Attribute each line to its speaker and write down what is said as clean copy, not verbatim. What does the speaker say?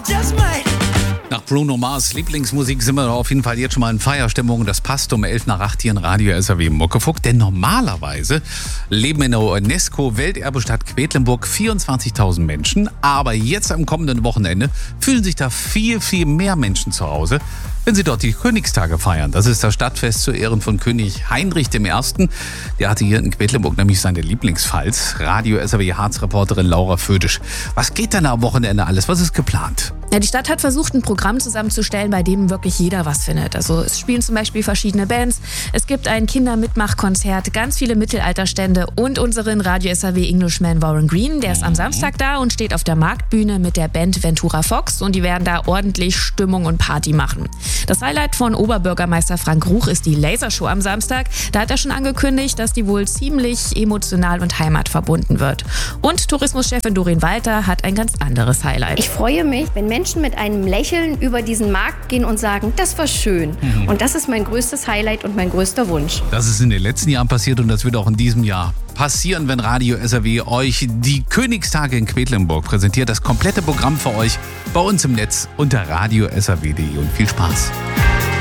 Speaker 1: Nach Bruno Mars Lieblingsmusik sind wir auf jeden Fall jetzt schon mal in Feierstimmung. Das passt um 11:08 hier in Radio SAW Muckefuck. Denn normalerweise leben in der UNESCO-Welterbestadt Quedlinburg 24.000 Menschen. Aber jetzt am kommenden Wochenende fühlen sich da viel, viel mehr Menschen zu Hause, wenn sie dort die Königstage feiern. Das ist das Stadtfest zu Ehren von König Heinrich I. Der hatte hier in Quedlinburg nämlich seine Lieblingsfalz. Radio SAW Harz-Reporterin Laura Födisch. Was geht denn am Wochenende alles? Was ist geplant?
Speaker 2: Ja, die Stadt hat versucht, ein Programm zusammenzustellen, bei dem wirklich jeder was findet. Also es spielen zum Beispiel verschiedene Bands, es gibt ein Kindermitmachkonzert, ganz viele Mittelalterstände und unseren Radio SAW Englishman Warren Green, der ist am Samstag da und steht auf der Marktbühne mit der Band Ventura Fox und die werden da ordentlich Stimmung und Party machen. Das Highlight von Oberbürgermeister Frank Ruch ist die Lasershow am Samstag. Da hat er schon angekündigt, dass die wohl ziemlich emotional und heimatverbunden wird. Und Tourismuschefin Doreen Walter hat ein ganz anderes Highlight.
Speaker 3: Ich freue mich, wenn Menschen mit einem Lächeln über diesen Markt gehen und sagen, das war schön. Und das ist mein größtes Highlight und mein größter Wunsch.
Speaker 1: Das ist in den letzten Jahren passiert und das wird auch in diesem Jahr passieren, wenn Radio SAW euch die Königstage in Quedlinburg präsentiert. Das komplette Programm für euch bei uns im Netz unter radiosaw.de und viel Spaß.